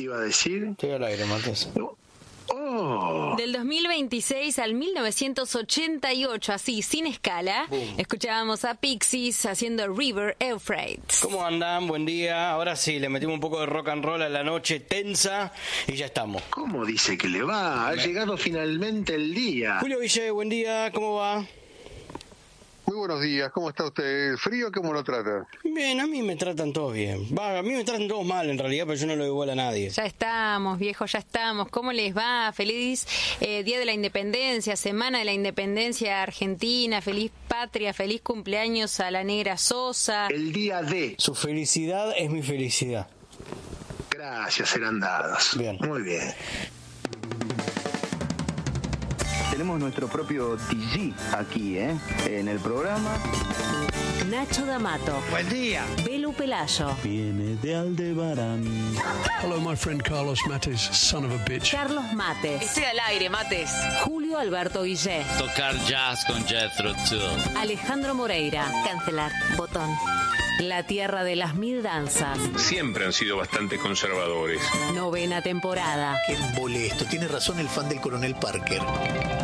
te iba a decir? Estoy al aire, Mates. Oh. Del 2026 al 1988, así, sin escala, escuchábamos a Pixies haciendo River Euphrates. ¿Cómo andan? Buen día. Ahora sí, le metimos un poco de rock and roll a la noche tensa y ya estamos. ¿Cómo dice que le va? Ha llegado finalmente el día. Julio Ville, buen día. ¿Cómo va? Muy buenos días, ¿cómo está usted? ¿Frío cómo lo trata? Bien, a mí me tratan todos bien. A mí me tratan todos mal en realidad, pero yo no lo doy bola a nadie. Ya estamos, viejo, ya estamos. ¿Cómo les va? Feliz Día de la Independencia, Semana de la Independencia Argentina, feliz patria, feliz cumpleaños a la Negra Sosa. El día de... Su felicidad es mi felicidad. Gracias, serán dados. Bien. Muy bien. Tenemos nuestro propio TG aquí, en el programa. Nacho D'Amato. Buen día. Belu Pelayo. Viene de Aldebarán. Hello, my friend Carlos Mates, son of a bitch. Carlos Mates. Estoy al aire, Mates. Julio Alberto Guillé. Tocar jazz con Jethro Tull. Alejandro Moreira. Cancelar. Botón. La tierra de las mil danzas. Siempre han sido bastante conservadores. 9ª temporada. Qué molesto. Tiene razón el fan del Coronel Parker.